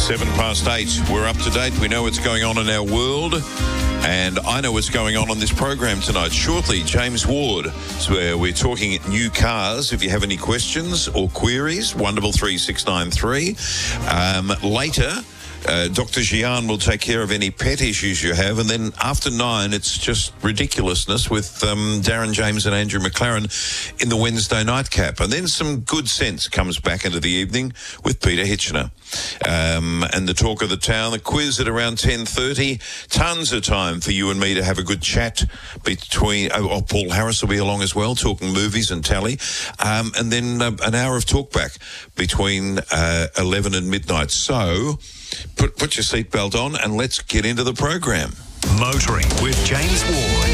8:07. We're up to date. We know what's going on in our world. And I know what's going on this program tonight. Shortly, James Ward, where we're talking new cars. If you have any questions or queries, 133 later, Dr. Gian will take care of any pet issues you have. And then after 9, it's just ridiculousness with Darren James and Andrew McLaren in the Wednesday nightcap. And then some good sense comes back into the evening with Peter Hitchener. And the talk of the town, the quiz at around 10:30. Tons of time for you and me to have a good chat between... Paul Harris will be along as well, talking movies and tally. And then an hour of talk back between 11 and midnight. So... Put your seatbelt on and let's get into the program. Motoring with James Ward.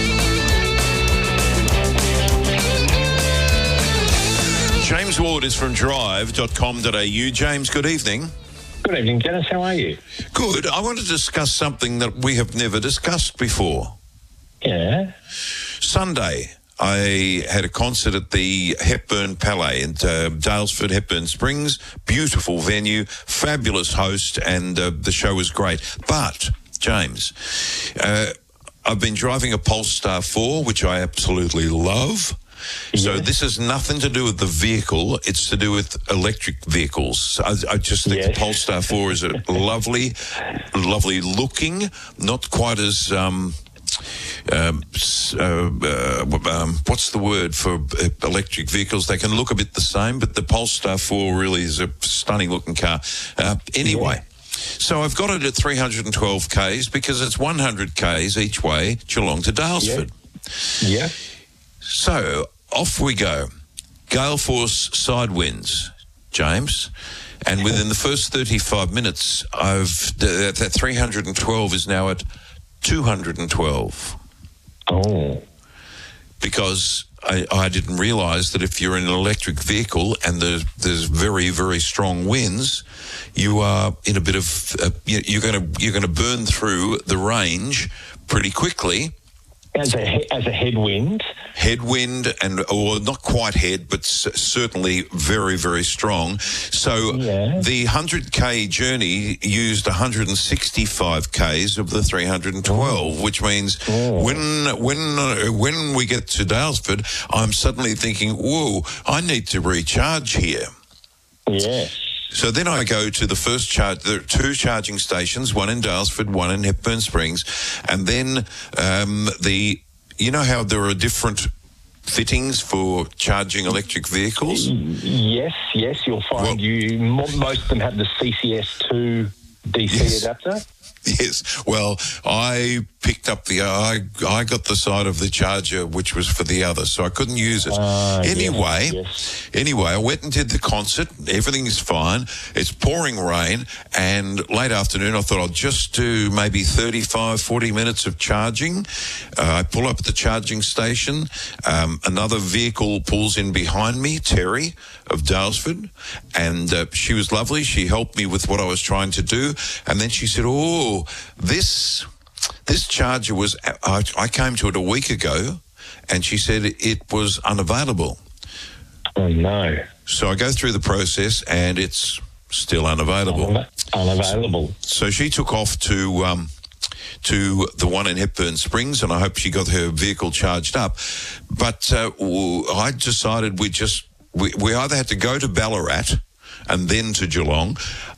James Ward is from drive.com.au. James, good evening. Good evening, Dennis. How are you? Good. I want to discuss something that we have never discussed before. Yeah. Sunday, I had a concert at the Hepburn Palais in Daylesford, Hepburn Springs. Beautiful venue, fabulous host, and the show was great. But, James, I've been driving a Polestar 4, which I absolutely love. So this has nothing to do with the vehicle. It's to do with electric vehicles. I just think the Polestar 4 is a lovely looking, not quite as... what's the word for electric vehicles? They can look a bit the same, but the Polestar 4 really is a stunning looking car. Anyway, so I've got it at 312 Ks because it's 100 Ks each way, Geelong to Daylesford. Yeah. So off we go. Gale force side winds, James. And within the first 35 minutes, that 312 is now at 212. Oh. Because I didn't realise that if you're in an electric vehicle and there's very, very strong winds, you are in a bit of you're going to burn through the range pretty quickly. As a headwind. Headwind, or not quite head, but certainly very, very strong. So the 100K journey used 165 Ks of the 312, which means when we get to Daylesford, I'm suddenly thinking, whoa, I need to recharge here. Yes. So then I go to the first charge. There are 2 charging stations, one in Daylesford, one in Hepburn Springs, and then you know how there are different fittings for charging electric vehicles? Yes, you'll find most of them have the CCS2 DC adapter. Yes. Well, I picked up I got the side of the charger, which was for the other, so I couldn't use it. Anyway, I went and did the concert. Everything is fine. It's pouring rain, and late afternoon, I thought I'll just do maybe 35, 40 minutes of charging. I pull up at the charging station. Another vehicle pulls in behind me, Terry of Daylesford, and she was lovely. She helped me with what I was trying to do, and then she said, this charger was... I came to it a week ago, and she said it was unavailable. Oh, no. So I go through the process, and it's still unavailable. Unavailable. So she took off to the one in Hepburn Springs, and I hope she got her vehicle charged up. But I decided we either had to go to Ballarat and then to Geelong.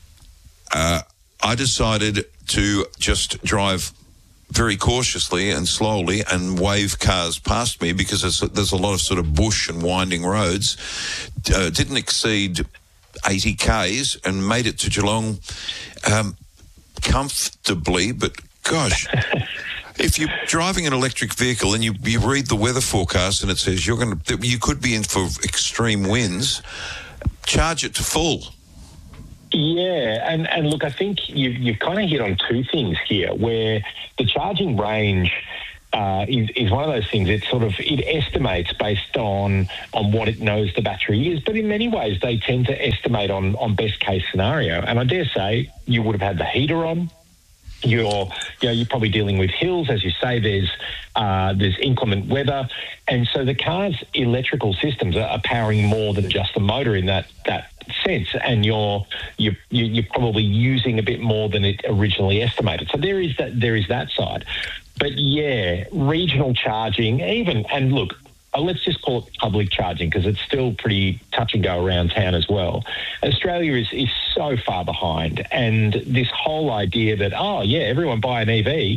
I decided to just drive very cautiously and slowly and wave cars past me because there's a lot of sort of bush and winding roads. Didn't exceed 80 Ks and made it to Geelong comfortably, but gosh... If you're driving an electric vehicle and you read the weather forecast and it says you could be in for extreme winds, charge it to full. Yeah, and look, I think you've kind of hit on 2 things here, where the charging range is one of those things. It estimates based on what it knows the battery is, but in many ways they tend to estimate on best case scenario. And I dare say you would have had the heater on. you're probably dealing with hills, as you say. There's inclement weather, and so the car's electrical systems are powering more than just the motor in that sense, and you're probably using a bit more than it originally estimated. So there is that side, but yeah, regional charging, and look. Let's just call it public charging because it's still pretty touch and go around town as well. Australia is so far behind, and this whole idea that, everyone buy an EV,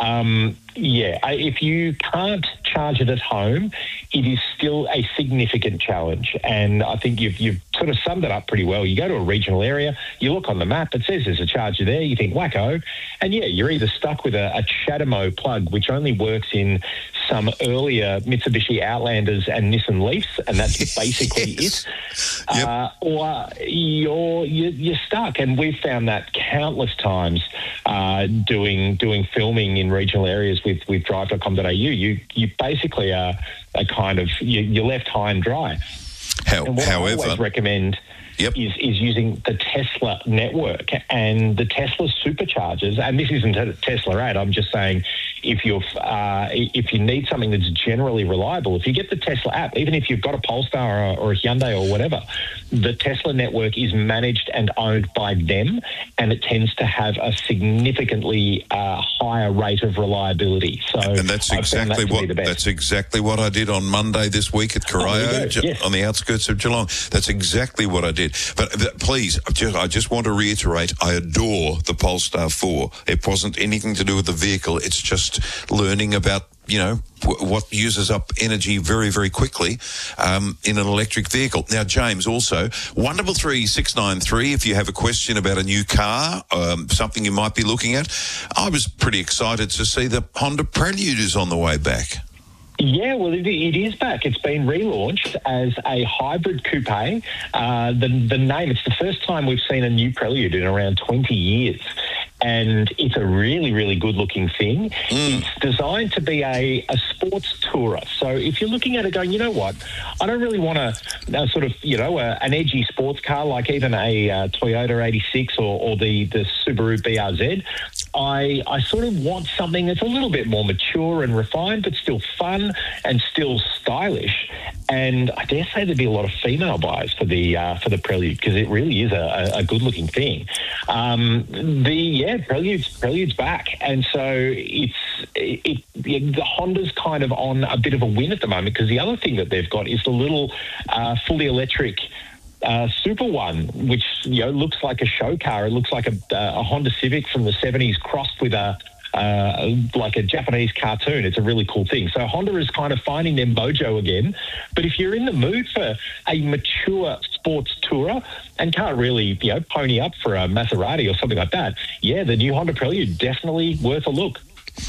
if you can't charge it at home, it is still a significant challenge. And I think you've sort of summed it up pretty well. You go to a regional area, you look on the map, it says there's a charger there, you think, wacko, and you're either stuck with a CHAdeMO plug, which only works in some earlier Mitsubishi Outlanders and Nissan Leafs, and that's basically it. Yep. Or you're stuck, and we've found that countless times doing filming in regional areas with drive.com.au. You basically are a kind of you're left high and dry. And what I always recommend is using the Tesla network and the Tesla superchargers. And this isn't a Tesla ad. I'm just saying if you need something that's generally reliable, if you get the Tesla app, even if you've got a Polestar or a Hyundai or whatever, the Tesla network is managed and owned by them, and it tends to have a significantly higher rate of reliability. So, and that's exactly what I did on Monday this week at Corio, on the outskirts of Geelong. That's exactly what I did. But please, I just want to reiterate, I adore the Polestar 4. It wasn't anything to do with the vehicle. It's just learning about, what uses up energy very, very quickly in an electric vehicle. Now, James, also, 133693, if you have a question about a new car, something you might be looking at. I was pretty excited to see the Honda Prelude is on the way back. Yeah, well, it is back. It's been relaunched as a hybrid coupe. The name, it's the first time we've seen a new Prelude in around 20 years. And it's a really, really good-looking thing. It's designed to be a sports tourer. So if you're looking at it going, you know what, I don't really want an edgy sports car like even a Toyota 86 or the Subaru BRZ. I sort of want something that's a little bit more mature and refined, but still fun and still stylish. And I dare say there'd be a lot of female buyers for the Prelude because it really is a good-looking thing. Prelude's back, and so the Honda's kind of on a bit of a win at the moment because the other thing that they've got is the little fully electric Super One, which looks like a show car. It looks like a Honda Civic from the 70s crossed with like a Japanese cartoon. It's a really cool thing. So Honda is kind of finding their mojo again. But if you're in the mood for a mature sports tourer and can't really, pony up for a Maserati or something like that, the new Honda Prelude, definitely worth a look.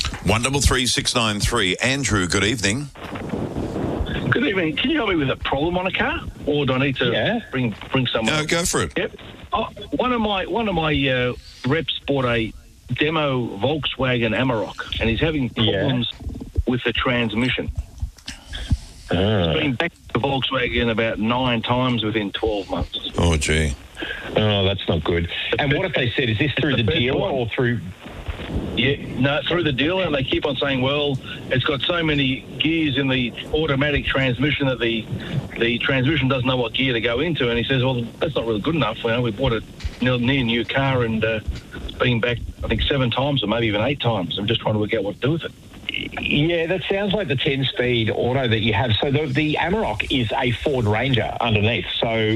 133693. Andrew, good evening. Good evening. Can you help me with a problem on a car, or do I need to bring someone? No, go for it. Yep. One of my reps bought a demo Volkswagen Amarok, and he's having problems with the transmission. He's been back to Volkswagen about 9 times within 12 months. Oh, gee. Oh, that's not good. And what if they said, is this through the dealer or through... Yeah, no, through the dealer, and they keep on saying, well, it's got so many gears in the automatic transmission that the transmission doesn't know what gear to go into. And he says, well, that's not really good enough. We bought a near new car and been back, I think, 7 times or maybe even 8 times. I'm just trying to work out what to do with it. Yeah, that sounds like the 10-speed auto that you have. So the Amarok is a Ford Ranger underneath. So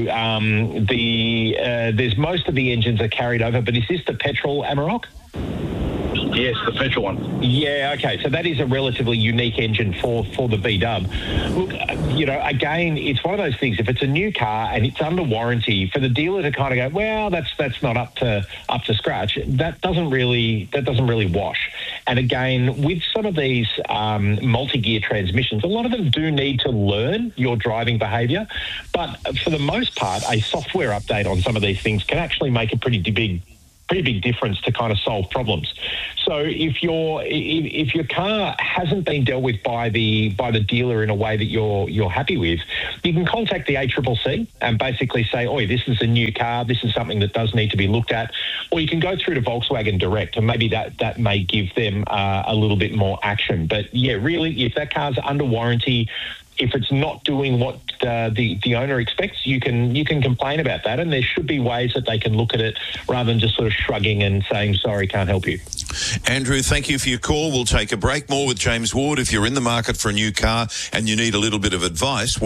there's most of the engines are carried over, but is this the petrol Amarok? Yes, the petrol one. Yeah, okay. So that is a relatively unique engine for the B-dub. Look, again, it's one of those things. If it's a new car and it's under warranty, for the dealer to kind of go, well, that's not up to scratch, that doesn't really wash. And again, with some of these multi-gear transmissions, a lot of them do need to learn your driving behaviour. But for the most part, a software update on some of these things can actually make a pretty big pretty big difference to kind of solve problems. So if your car hasn't been dealt with by the dealer in a way that you're happy with, you can contact the ACCC and basically say, "Oi, this is a new car. This is something that does need to be looked at." Or you can go through to Volkswagen Direct, and maybe that may give them a little bit more action. But yeah, really, if that car's under warranty, if it's not doing what the owner expects, you can complain about that, and there should be ways that they can look at it rather than just sort of shrugging and saying, "Sorry, can't help you." Andrew, thank you for your call. We'll take a break. More with James Ward. If you're in the market for a new car and you need a little bit of advice,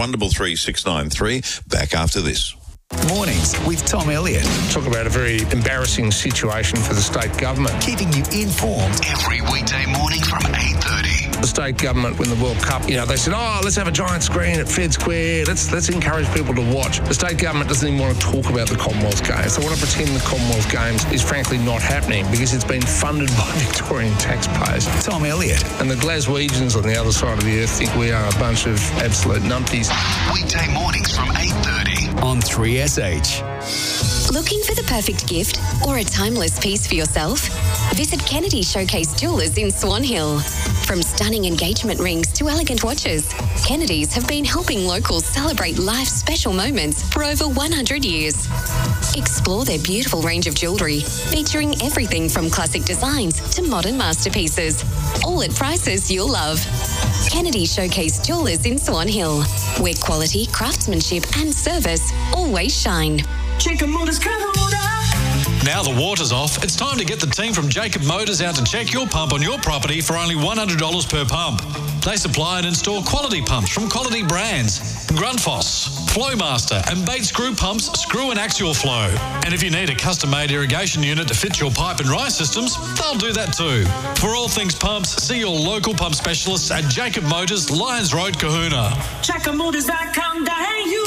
133 back after this. Mornings with Tom Elliott. Talk about a very embarrassing situation for the state government. Keeping you informed every weekday morning from 8:30. The state government win the World Cup, they said, let's have a giant screen at Fed Square. Let's encourage people to watch. The state government doesn't even want to talk about the Commonwealth Games. They want to pretend the Commonwealth Games is frankly not happening because it's been funded by Victorian taxpayers. Tom Elliott. And the Glaswegians on the other side of the earth think we are a bunch of absolute numpties. Weekday mornings from 8:30 on 3SH. Looking for the perfect gift or a timeless piece for yourself? Visit Kennedy Showcase Jewelers in Swan Hill. From stunning engagement rings to elegant watches, Kennedy's have been helping locals celebrate life's special moments for over 100 years. Explore their beautiful range of jewellery, featuring everything from classic designs to modern masterpieces, all at prices you'll love. Kennedy Showcase Jewelers in Swan Hill, where quality, craftsmanship and service always shine. Jacob Motors Kubota. Now the water's off, it's time to get the team from Jacob Motors out to check your pump on your property for only $100 per pump. They supply and install quality pumps from quality brands: Grundfos, Flowmaster and Bates Screw Pumps, screw and axial flow. And if you need a custom-made irrigation unit to fit your pipe and rise systems, they'll do that too. For all things pumps, see your local pump specialists at Jacob Motors, Lyons Road, Kahuna. JacobMotors.com.au.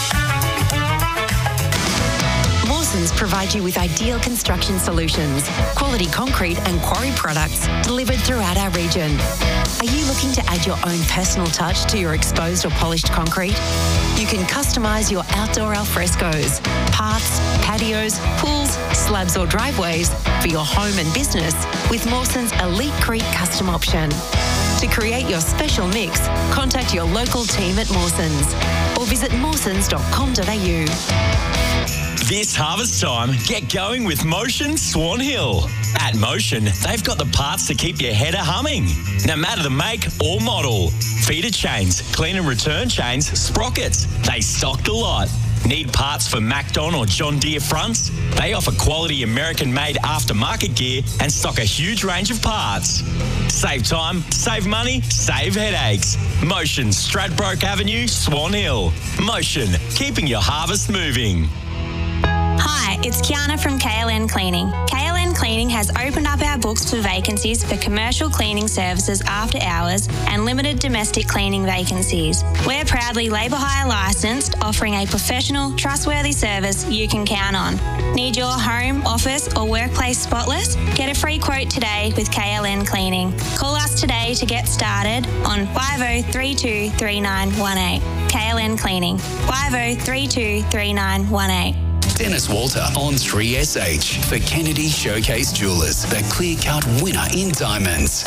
Mawsons provide you with ideal construction solutions, quality concrete and quarry products delivered throughout our region. Are you looking to add your own personal touch to your exposed or polished concrete? You can customise your outdoor alfrescos, paths, patios, pools, slabs or driveways for your home and business with Mawsons' Elitecrete custom option. To create your special mix, contact your local team at Mawsons or visit mawsons.com.au. This harvest time, get going with Motion Swan Hill. At Motion, they've got the parts to keep your header humming, no matter the make or model. Feeder chains, clean and return chains, sprockets, they stock the lot. Need parts for Macdon or John Deere fronts? They offer quality American-made aftermarket gear and stock a huge range of parts. Save time, save money, save headaches. Motion, Stradbroke Avenue, Swan Hill. Motion, keeping your harvest moving. Hi, it's Kiana from KLN Cleaning. KLN Cleaning has opened up our books for vacancies for commercial cleaning services after hours and limited domestic cleaning vacancies. We're proudly labour hire licensed, offering a professional, trustworthy service you can count on. Need your home, office or workplace spotless? Get a free quote today with KLN Cleaning. Call us today to get started on 5032 3918. KLN Cleaning, 5032 3918. Dennis Walter on 3SH for Kennedy Showcase Jewelers, the clear-cut winner in diamonds.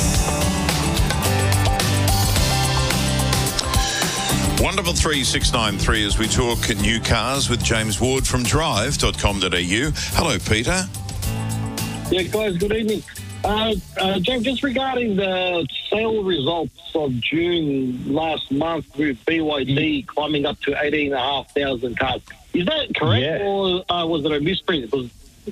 133 as we talk new cars with James Ward from drive.com.au. Hello, Peter. Yeah, guys, good evening. James, just regarding the sale results of June last month with BYD climbing up to 18,500 cars. Is that correct, or was it a misprint? No.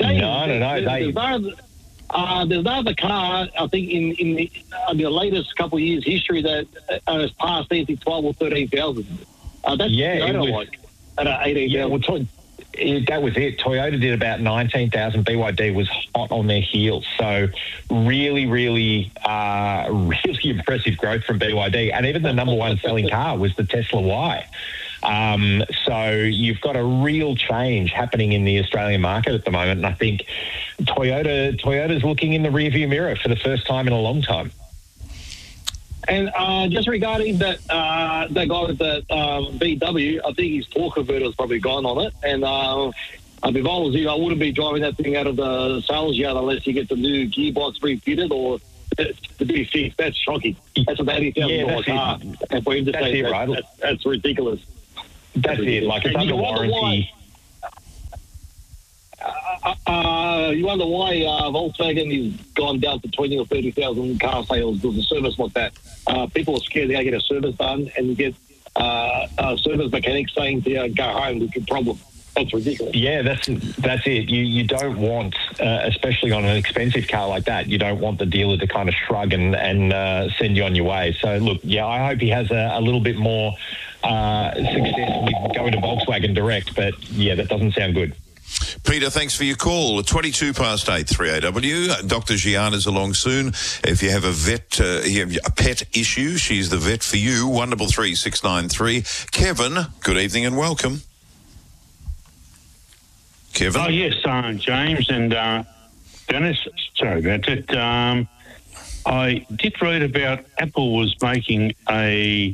There's no other car, I think, in the latest couple of years' history that has passed anything 12 or 13,000. That's Toyota like at 18,000. Yeah, well, that was it. Toyota did about 19,000. BYD was hot on their heels. So really impressive growth from BYD. And even the number one selling car was the Tesla Y. So you've got a real change happening in the Australian market at the moment. And I think Toyota's looking in the rearview mirror for the first time in a long time. And just regarding that guy with the VW, I think his torque converter's probably gone on it. And If I was you, I wouldn't be driving that thing out of the sales yard unless you get the new gearbox refitted or to be fixed. That's shocking. That's an $80,000 car. And for him to say right? That's ridiculous. That's it. Like, it's under warranty. You wonder why Volkswagen has gone down to 20 or 30,000 car sales with a service like that. People are scared they're going to get a service done and get a service mechanic saying to go home with your problem. That's ridiculous. Yeah, that's it. You don't want, especially on an expensive car like that, you don't want the dealer to kind of shrug and send you on your way. So, look, yeah, I hope he has a little bit more success with going to Volkswagen Direct, but, yeah, that doesn't sound good. Peter, thanks for your call. 22 past 8, 3AW. Dr. Gianna's along soon. If you have a pet issue, she's the vet for you. 133 693. Kevin, good evening and welcome. Kevin? Oh, yes, James and Dennis. Sorry about that. I did read about Apple was making a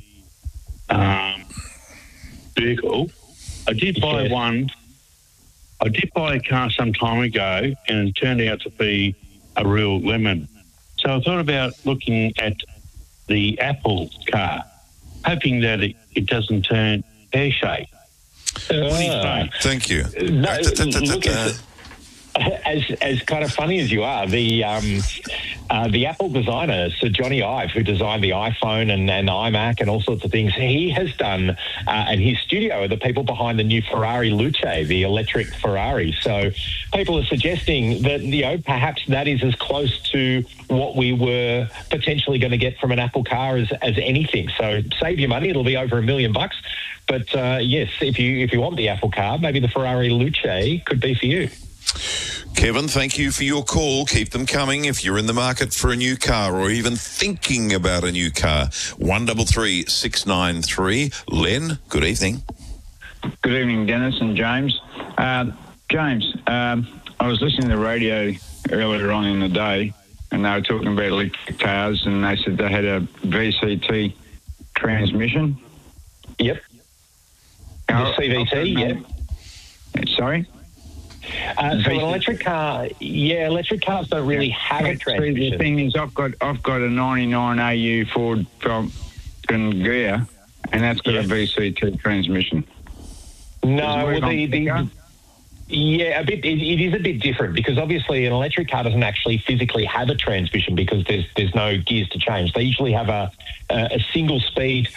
vehicle. I did buy one. I did buy a car some time ago, and it turned out to be a real lemon. So I thought about looking at the Apple car, hoping that it doesn't turn pear-shaped. What do you say? Thank you. No, look, as kind of funny as you are, the Apple designer, Sir Johnny Ive, who designed the iPhone and iMac and all sorts of things, he has done, and his studio are the people behind the new Ferrari Luce, the electric Ferrari. So people are suggesting that, perhaps that is as close to what we were potentially going to get from an Apple car as anything. So save your money. It'll be over $1 million. But yes, if you want the Apple car, maybe the Ferrari Luce could be for you. Kevin, thank you for your call. Keep them coming if you're in the market for a new car or even thinking about a new car. 133 693. Len, good evening. Good evening, Dennis and James. James, I was listening to the radio earlier on in the day, and they were talking about electric cars, and they said they had a VCT transmission. Yep. The CVT, yeah. Sorry? So an electric car, electric cars don't really have a transmission. The thing is, I've got a 99 AU Ford Falcon gear, and that's got a VCT transmission. No, yeah, it is a bit different because obviously an electric car doesn't actually physically have a transmission because there's no gears to change. They usually have a single speed,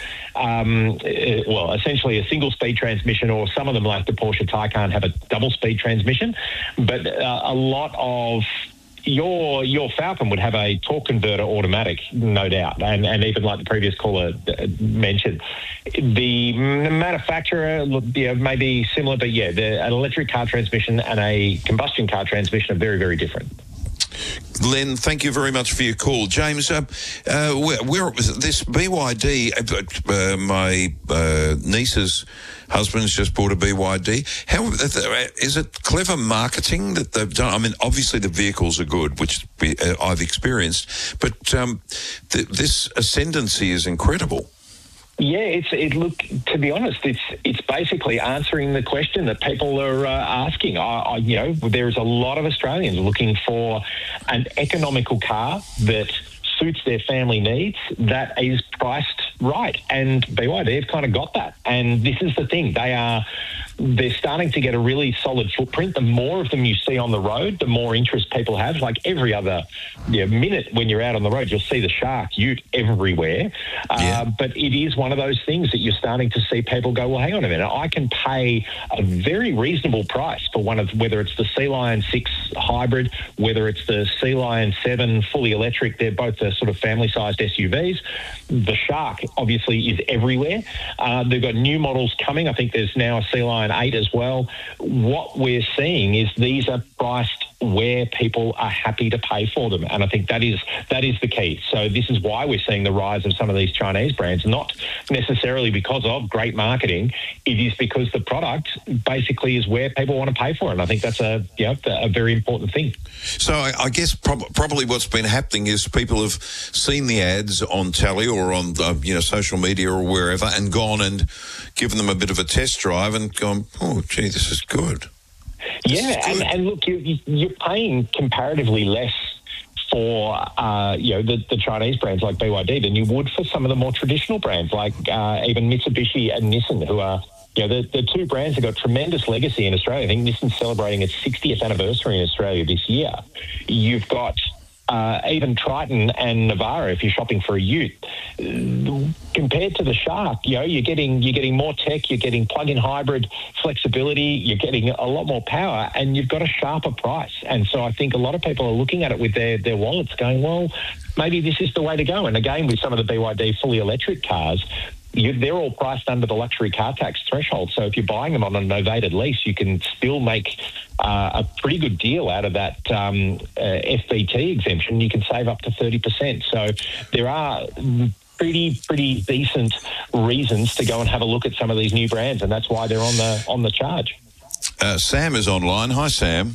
essentially a single speed transmission, or some of them like the Porsche Taycan have a double speed transmission. But a lot of your Falcon would have a torque converter automatic, no doubt, and even like the previous caller mentioned, the manufacturer may be similar, but an electric car transmission and a combustion car transmission are very, very different. Len, thank you very much for your call. James, where this BYD, my niece's husband's just bought a BYD. How is it clever marketing that they've done? I mean, obviously the vehicles are good, which I've experienced, but this ascendancy is incredible. Yeah, to be honest, it's basically answering the question that people are asking. There's a lot of Australians looking for an economical car that suits their family needs, that is priced right. And BYD have kind of got that. And this is the thing. They're starting to get a really solid footprint. The more of them you see on the road, the more interest people have. Like every other minute when you're out on the road, you'll see the Shark Ute everywhere. But it is one of those things that you're starting to see people go, well, hang on a minute, I can pay a very reasonable price for whether it's the Sea Lion 6 hybrid, whether it's the Sea Lion 7 fully electric. They're both the sort of family-sized SUVs. The Shark obviously is everywhere. They've got new models coming. I think there's now a Sea Lion 8 as well. What we're seeing is these are priced where people are happy to pay for them, and I think that is the key. So this is why we're seeing the rise of some of these Chinese brands, not necessarily because of great marketing. It is because the product basically is where people want to pay for it, and I think that's a very important thing. So I guess probably what's been happening is people have seen the ads on telly or on social media or wherever, and gone and given them a bit of a test drive and gone, oh gee, this is good. Yeah, and look, you're paying comparatively less for the Chinese brands like BYD than you would for some of the more traditional brands like even Mitsubishi and Nissan, who are the two brands have got tremendous legacy in Australia. I think Nissan's celebrating its 60th anniversary in Australia this year. You've got even Triton and Navara if you're shopping for a ute. Compared to the Shark, you're getting more tech, you're getting plug-in hybrid flexibility, you're getting a lot more power, and you've got a sharper price. And so I think a lot of people are looking at it with their wallets going, well, maybe this is the way to go. And again, with some of the BYD fully electric cars, they're all priced under the luxury car tax threshold. So if you're buying them on a novated lease, you can still make a pretty good deal out of that FBT exemption. You can save up to 30%. So there are pretty decent reasons to go and have a look at some of these new brands, and that's why they're on the charge. Sam is online. Hi, Sam.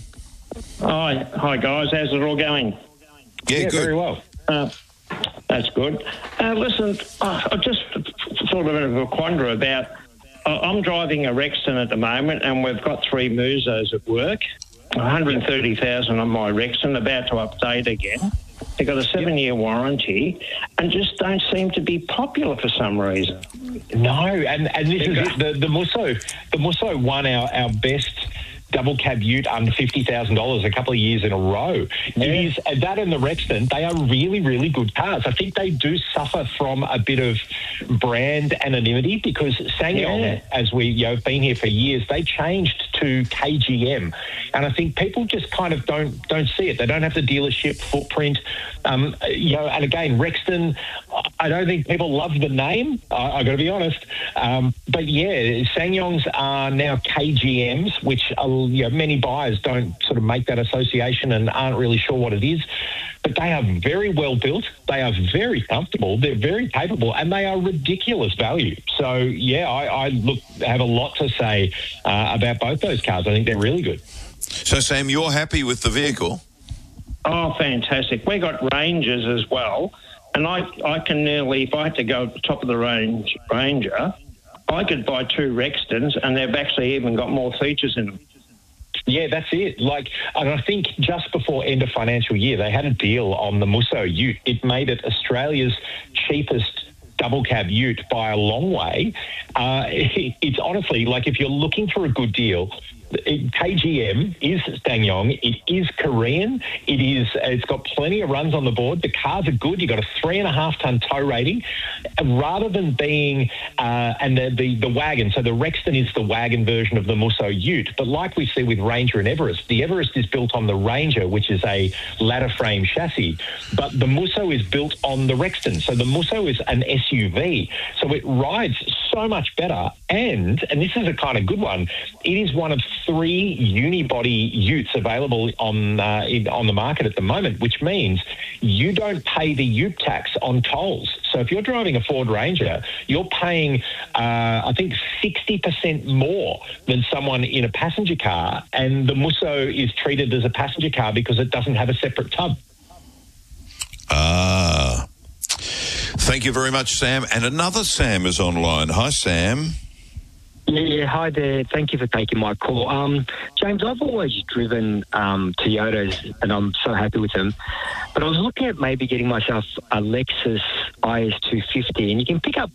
Hi guys. How's it all going? Yeah, good. Very well. That's good. Listen, I just thought a bit of a quandary about. I'm driving a Rexton at the moment, and we've got 3 Musos at work. 130,000 on my Rexton, about to update again. They've got a 7-year warranty, and just don't seem to be popular for some reason. No, and this is it. The Musso won our best double cab ute under $50,000 a couple of years in a row. Yeah. It is that and the Rexton, they are really, really good cars. I think they do suffer from a bit of brand anonymity because SsangYong, as we have been here for years, they changed to KGM, and I think people just kind of don't see it. They don't have the dealership footprint. And again, Rexton, I don't think people love the name. I got to be honest, but yeah, SsangYongs are now KGMs, which many buyers don't sort of make that association and aren't really sure what it is. But they are very well built. They are very comfortable. They're very capable, and they are ridiculous value. So yeah, I have a lot to say about both those cars. I think they're really good. So Sam, you're happy with the vehicle? Oh, fantastic. We got Rangers as well, and I can nearly, if I had to go at the top of the range Ranger, I could buy 2 Rextons, and they've actually even got more features in them. Yeah, that's it. And I think just before end of financial year, they had a deal on the Musso ute. It made it Australia's cheapest double cab ute by a long way. It's honestly, if you're looking for a good deal, KGM is SsangYong. It is Korean. It's got plenty of runs on the board. The cars are good. You've got a 3.5-ton tow rating. Rather than being and the wagon, so the Rexton is the wagon version of the Musso ute. But like we see with Ranger and Everest, the Everest is built on the Ranger, which is a ladder frame chassis. But the Musso is built on the Rexton. So the Musso is an SUV. So it rides so much better. And this is a kind of good one, it is one of 3 unibody utes available on the market at the moment, which means you don't pay the ute tax on tolls. So if you're driving a Ford Ranger, you're paying, I think, 60% more than someone in a passenger car, and the Musso is treated as a passenger car because it doesn't have a separate tub. Thank you very much, Sam. And another Sam is online. Hi, Sam. Yeah, hi there. Thank you for taking my call. James, I've always driven Toyotas, and I'm so happy with them. But I was looking at maybe getting myself a Lexus IS250, and you can pick up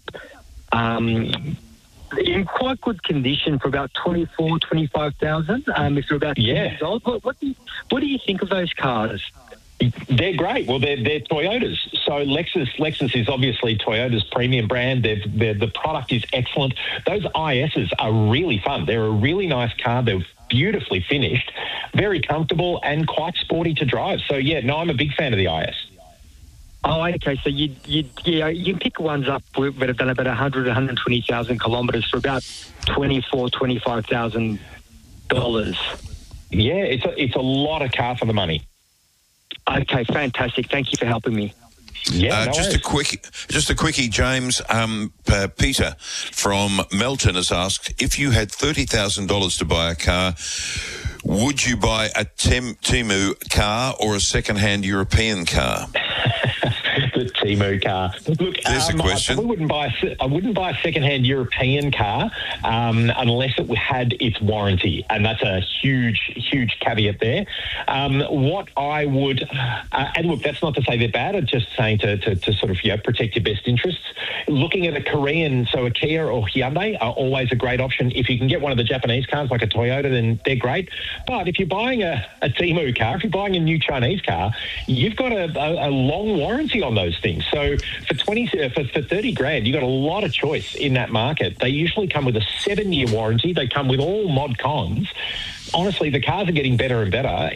in quite good condition for about 25,000 if you're about 10 years old. What do you think of those cars? They're great. Well, they're Toyotas. So Lexus is obviously Toyota's premium brand. The product is excellent. Those ISs are really fun. They're a really nice car. They're beautifully finished, very comfortable, and quite sporty to drive. So, I'm a big fan of the IS. Oh, okay. So you can pick ones up that have done about 100, 120,000 kilometres for about $25,000. Yeah, it's a lot of car for the money. Okay, fantastic. Thank you for helping me. Yeah, just a quickie, James. Peter from Melton has asked, if you had $30,000 to buy a car, would you buy a Temu car or a second-hand European car? the Temu car. Look, there's a question. I wouldn't buy a second-hand European car unless it had its warranty, and that's a huge caveat there. What I would, and look, that's not to say they're bad. I'm just saying to sort of protect your best interests. Looking at a Korean, so a Kia or Hyundai are always a great option. If you can get one of the Japanese cars like a Toyota, then they're great. But if you're buying a Temu car, if you're buying a new Chinese car, you've got a long warranty on those things. So for 30 grand, you've got a lot of choice in that market. They usually come with a 7-year warranty. They come with all mod cons. Honestly, the cars are getting better and better.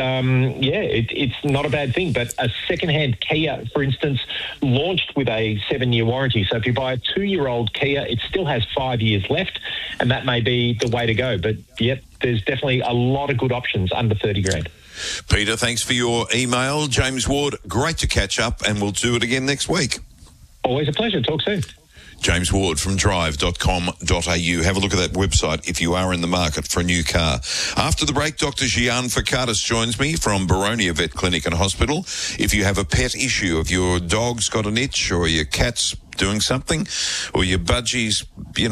It's not a bad thing. But a second-hand Kia, for instance, launched with a 7-year warranty. So if you buy a 2-year-old Kia, it still has 5 years left, and that may be the way to go. But, yep, there's definitely a lot of good options under 30 grand. Peter, thanks for your email. James Ward, great to catch up, and we'll do it again next week. Always a pleasure. Talk soon. James Ward from drive.com.au. Have a look at that website if you are in the market for a new car. After the break, Dr. Gian Fakatis joins me from Baronia Vet Clinic and Hospital. If you have a pet issue, if your dog's got an itch or your cat's doing something or your budgie's,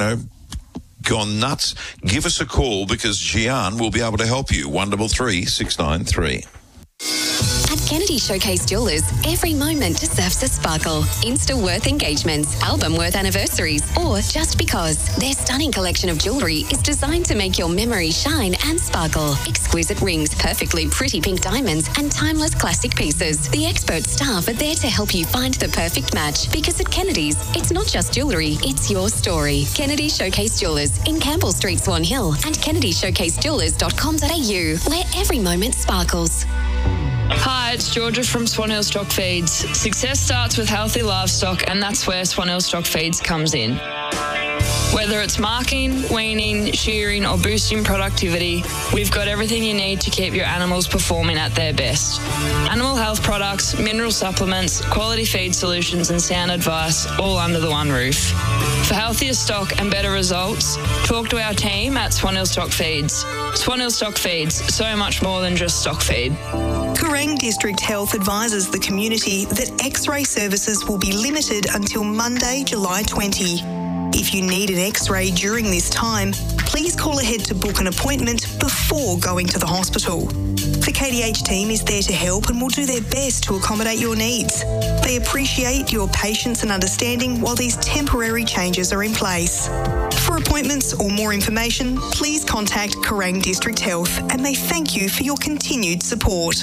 gone nuts, give us a call because Gian will be able to help you. 133 693. At Kennedy Showcase Jewelers, every moment deserves a sparkle. Insta-worth engagements, album-worth anniversaries, or just because. Their stunning collection of jewellery is designed to make your memory shine and sparkle. Exquisite rings, perfectly pretty pink diamonds, and timeless classic pieces. The expert staff are there to help you find the perfect match, because at Kennedy's, it's not just jewellery, it's your story. Kennedy Showcase Jewelers in Campbell Street, Swan Hill, and kennedysshowcasejewelers.com.au, where every moment sparkles. Hi, it's Georgia from Swan Hill Stock Feeds. Success starts with healthy livestock, and that's where Swan Hill Stock Feeds comes in. Whether it's marking, weaning, shearing, or boosting productivity, we've got everything you need to keep your animals performing at their best. Animal health products, mineral supplements, quality feed solutions, and sound advice, all under the one roof. For healthier stock and better results, talk to our team at Swan Hill Stock Feeds. Swan Hill Stock Feeds, so much more than just stock feed. Kerang District Health advises the community that X-ray services will be limited until Monday, July 20. If you need an X-ray during this time, please call ahead to book an appointment before going to the hospital. The KDH team is there to help and will do their best to accommodate your needs. They appreciate your patience and understanding while these temporary changes are in place. For appointments or more information, please contact Kerang District Health, and they thank you for your continued support.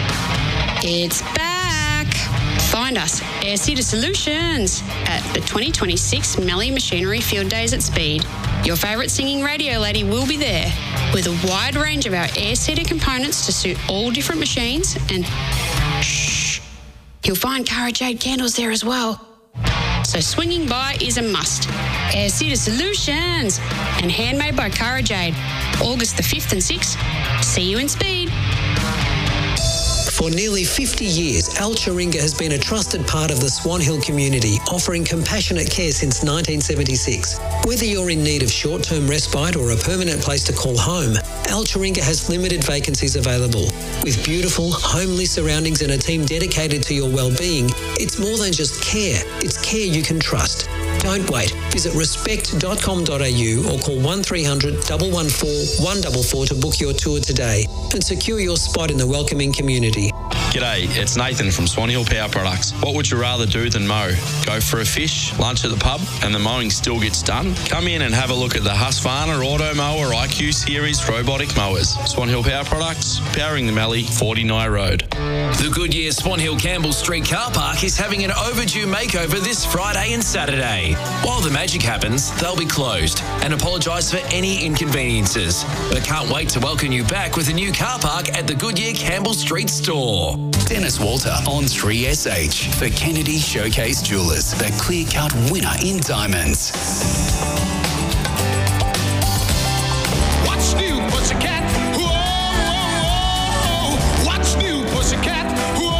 It's back! Find us, Air Cedar Solutions, at the 2026 Melly Machinery Field Days at Speed. Your favourite singing radio lady will be there, with a wide range of our Air Cedar components to suit all different machines, and shh, you'll find Cara Jade candles there as well. So swinging by is a must. Air Cedar Solutions, and handmade by Cara Jade. August the 5th and 6th. See you in Speed. For nearly 50 years, Al Chiringa has been a trusted part of the Swan Hill community, offering compassionate care since 1976. Whether you're in need of short-term respite or a permanent place to call home, Al Chiringa has limited vacancies available. With beautiful, homely surroundings and a team dedicated to your well-being, it's more than just care, it's care you can trust. Don't wait. Visit respect.com.au or call 1300 114 144 to book your tour today and secure your spot in the welcoming community. G'day, it's Nathan from Swan Hill Power Products. What would you rather do than mow? Go for a fish, lunch at the pub, and the mowing still gets done? Come in and have a look at the Husqvarna Auto Mower IQ Series robotic mowers. Swan Hill Power Products, powering the Mallee, 49 Road. The Goodyear Swan Hill Campbell Street car park is having an overdue makeover this Friday and Saturday. While the magic happens, they'll be closed and apologise for any inconveniences. But can't wait to welcome you back with a new car park at the Goodyear Campbell Street store. Dennis Walter on 3SH for Kennedy Showcase Jewelers, the clear-cut winner in diamonds. What's new, pussycat? Whoa, whoa, whoa. What's new, pussycat? Whoa,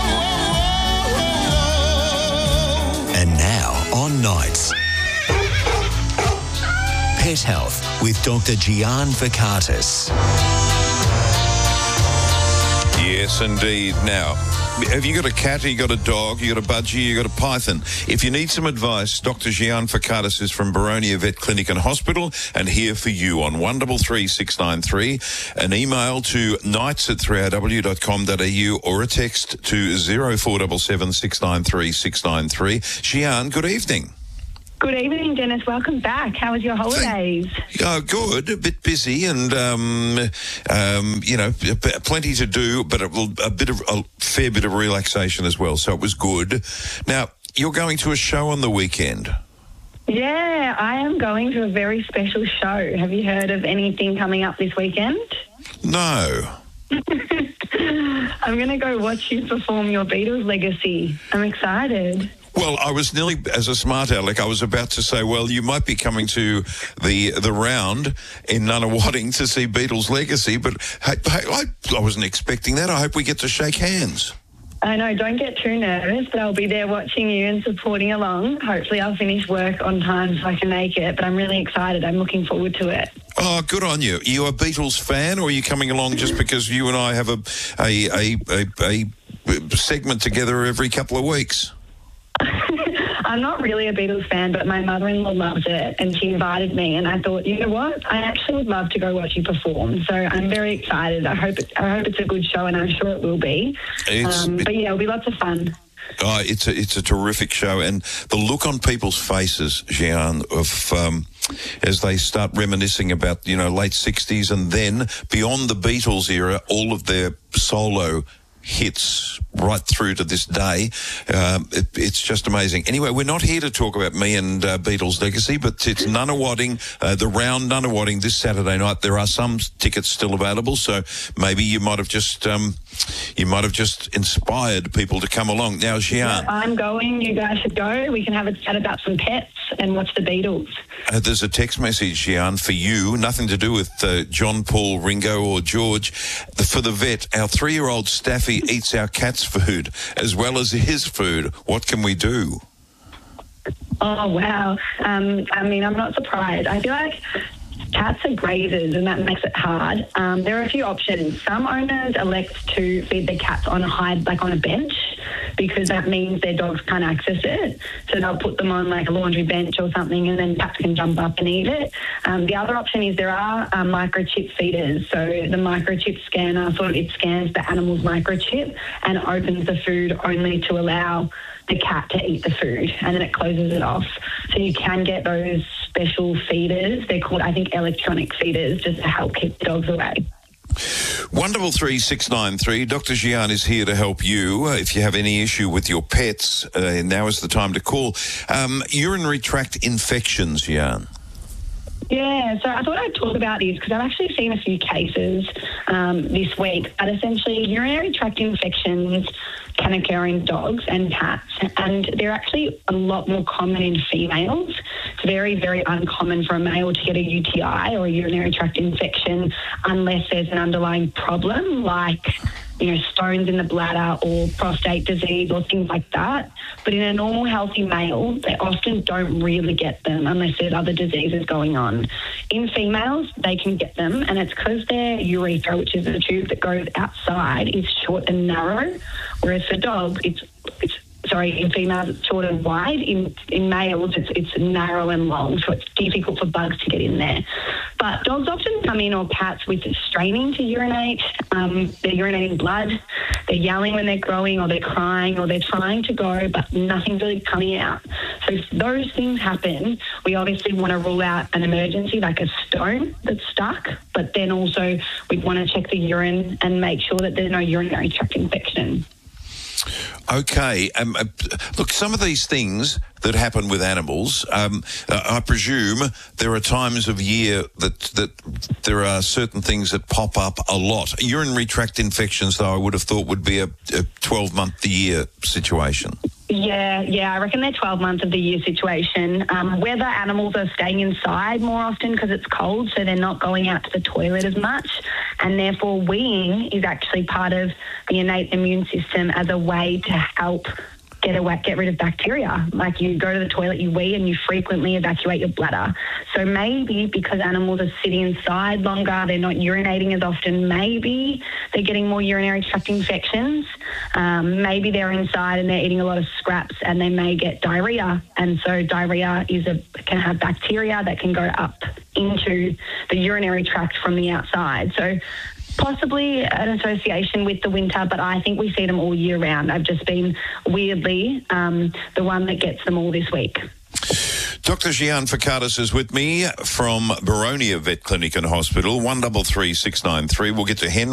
whoa, whoa. And now on Nights, Pet Health with Dr. Gian Fakatis. Yes, indeed. Now, have you got a cat, you got a dog, you got a budgie, you got a python? If you need some advice, Dr. Gian Fakatis is from Baronia Vet Clinic and Hospital and here for you on 133693. An email to nights@3rw.com.au or a text to 0477 693 693. Gian, good evening. Good evening, Dennis. Welcome back. How was your holidays? Oh, good. A bit busy and, plenty to do, but a fair bit of relaxation as well. So it was good. Now, you're going to a show on the weekend. Yeah, I am going to a very special show. Have you heard of anything coming up this weekend? No. I'm going to go watch you perform your Beatles legacy. I'm excited. Well, I was nearly, as a smart aleck, I was about to say, well, you might be coming to the round in Nunawading to see Beatles Legacy, but I wasn't expecting that. I hope we get to shake hands. I know, don't get too nervous, but I'll be there watching you and supporting along. Hopefully I'll finish work on time so I can make it, but I'm really excited. I'm looking forward to it. Oh, good on you. Are you a Beatles fan, or are you coming along just because you and I have a segment together every couple of weeks? I'm not really a Beatles fan, but my mother-in-law loves it, and she invited me, and I thought, you know what? I actually would love to go watch you perform. So I'm very excited. I hope it's a good show, and I'm sure it will be. But yeah, it'll be lots of fun. Oh, it's a terrific show, and the look on people's faces, Gian, of as they start reminiscing about late 60s, and then beyond the Beatles era, all of their solo hits right through to this day. It's just amazing. Anyway, we're not here to talk about me and Beatles Legacy, but it's Nunawading, the round Nunawading this Saturday night. There are some tickets still available, so maybe you might have just inspired people to come along. Now, Gian, I'm going. You guys should go. We can have a chat about some pets and watch the Beatles. There's a text message, Gian, for you. Nothing to do with John, Paul, Ringo or George. For the vet, our 3-year-old Staffy eats our cat's food as well as his food. What can we do? Oh, wow. I mean, I'm not surprised. I feel like cats are grazers, and that makes it hard. There are a few options. Some owners elect to feed their cats on a bench, because that means their dogs can't access it. So they'll put them on like a laundry bench or something, and then cats can jump up and eat it. The other option is there are microchip feeders. So the microchip scanner it scans the animal's microchip and opens the food only to allow the cat to eat the food, and then it closes it off. So you can get those special feeders. They're called, I think, electronic feeders, just to help keep the dogs away. Wonderful 3693. Dr. Gian is here to help you. If you have any issue with your pets, now is the time to call. Urinary tract infections, Gian. Yeah, so I thought I'd talk about these because I've actually seen a few cases this week. But essentially, urinary tract infections can occur in dogs and cats, and they're actually a lot more common in females. It's very, very uncommon for a male to get a UTI or a urinary tract infection unless there's an underlying problem like stones in the bladder or prostate disease or things like that. But in a normal, healthy male, they often don't really get them unless there's other diseases going on. In females, they can get them, and it's because their urethra, which is the tube that goes outside, is short and narrow, whereas for dogs, in females it's short and wide. In males it's narrow and long, so it's difficult for bugs to get in there. But dogs often come in, or cats, with straining to urinate. They're urinating blood, they're yelling when they're growing, or they're crying, or they're trying to go but nothing's really coming out. So if those things happen, we obviously want to rule out an emergency like a stone that's stuck, but then also we want to check the urine and make sure that there's no urinary tract infection. Okay. Look, some of these things that happen with animals, I presume there are times of year that there are certain things that pop up a lot. Urinary tract infections, though, I would have thought would be a 12-month-a-year situation. Yeah, I reckon they're 12 months of the year situation. Whether animals are staying inside more often because it's cold, so they're not going out to the toilet as much, and therefore weeing is actually part of the innate immune system as a way to help get rid of bacteria. Like you go to the toilet, you wee, and you frequently evacuate your bladder. So maybe because animals are sitting inside longer, they're not urinating as often, maybe they're getting more urinary tract infections. Maybe they're inside and they're eating a lot of scraps and they may get diarrhea. And so diarrhea can have bacteria that can go up into the urinary tract from the outside. So possibly an association with the winter, but I think we see them all year round. I've just been weirdly the one that gets them all this week. Dr. Gian Fakatis is with me from Boronia Vet Clinic and Hospital, 133693. We'll get to Henry.